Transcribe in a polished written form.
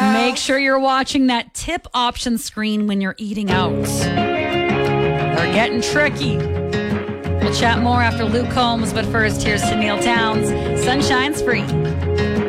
Make sure you're watching that tip option screen when you're eating out. They're getting tricky. We'll chat more after Luke Combs, but first, here's to Neil Towns. Sunshine's free.